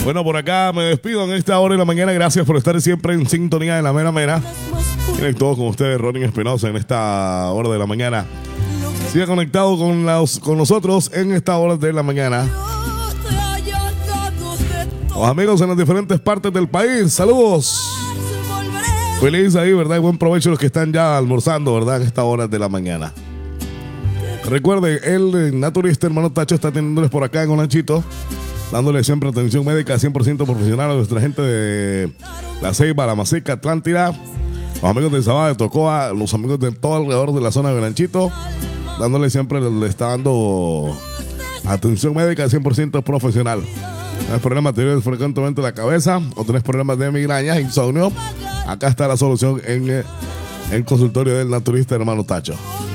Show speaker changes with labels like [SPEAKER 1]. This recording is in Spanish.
[SPEAKER 1] Bueno, por acá me despido en esta hora de la mañana. Gracias por estar siempre en sintonía de la mera mera. Miren todos con ustedes, Ronnie Espinosa, en esta hora de la mañana. Siga conectado con nosotros en esta hora de la mañana. Los amigos en las diferentes partes del país, saludos. Feliz ahí, ¿verdad? Y buen provecho los que están ya almorzando, ¿verdad? En esta hora de la mañana. Recuerden, el naturista hermano Tacho está atendiéndoles por acá en Olanchito, dándole siempre atención médica 100% profesional a nuestra gente de La Ceiba, La Masica, Atlántida, los amigos de Sabada, de Tocoa, los amigos de todo alrededor de la zona de Olanchito, dándole siempre, le está dando atención médica 100% profesional. ¿Tienes problemas de frecuentemente de la cabeza o tienes problemas de migrañas, insomnio? Acá está la solución en el consultorio del naturista hermano Tacho.